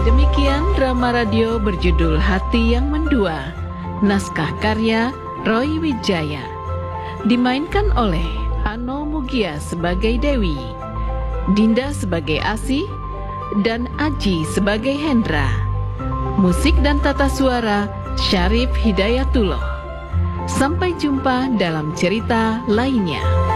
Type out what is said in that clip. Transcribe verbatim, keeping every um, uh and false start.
Demikian drama radio berjudul Hati Yang Mendua, naskah karya Roy Wijaya, dimainkan oleh Ano Mugia sebagai Dewi, Dinda sebagai Asih, dan Aji sebagai Hendra. Musik dan tata suara Syarif Hidayatullah. Sampai jumpa dalam cerita lainnya.